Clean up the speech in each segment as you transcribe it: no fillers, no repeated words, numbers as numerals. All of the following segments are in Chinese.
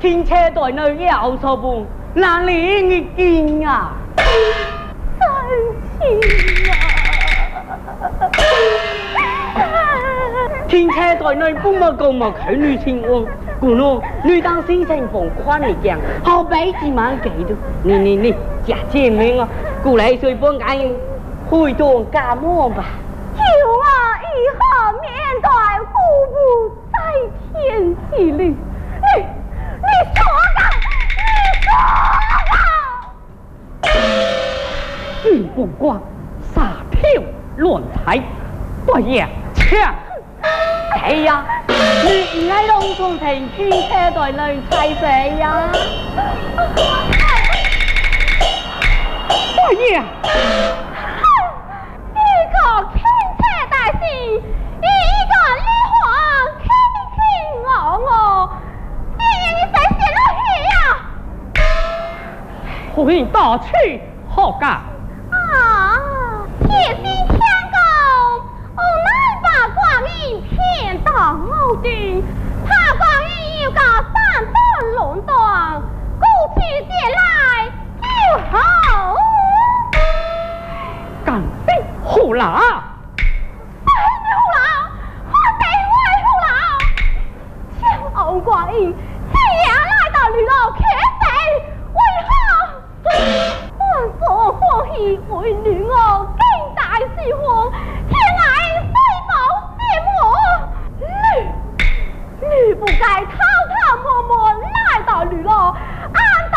停车在那要说不，哪里你见啊？ 真情啊！ 停车在那不么够么看女情我，故喏，你当先生放宽你讲，好俾几万给的，你假见面啊，过来随帮俺回多干么吧？ 求我以后面对父母在天地里，你说你不光撒票乱财，不也抢？哎呀，你爱弄错成汽车在那踩死呀？不也？ 一个轻车大事，一个烈火轻轻我，竟然你真写落去呀！ 回到去好干。 啊！铁心天公，无奈把光阴骗到我的，怕光阴有个三段垄断，故去借来就好。 干得好啦！ 傲光阴，既然来到绿岛，却谁为何？我所欢喜为女我更大喜欢，天爱虽无见我，你不该偷偷摸摸来到绿岛，暗道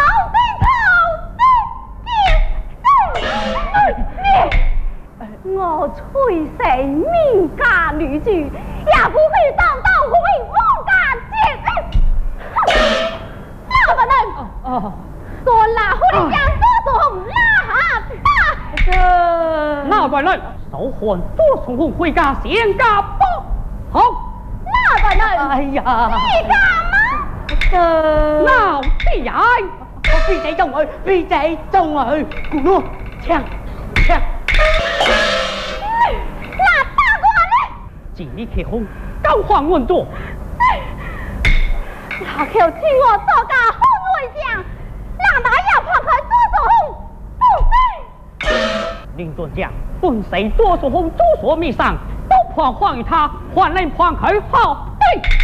我吹谁名家女婿，也不会当到为我家姐。老板娘，说拉胡里江多送拉大。 那个人手换多送红回家先家不好。 老板娘， 哎呀， 你干嘛？ 闹必然，我必仔中去，必仔中去，咕嚕抢。 那大官呢？ 自力其空，交换稳多。 老寇请我做个红卫将，让他要抛开左手红，不对。 林顿将本谁左手红，左手面上，都判还于他，还能判开好对。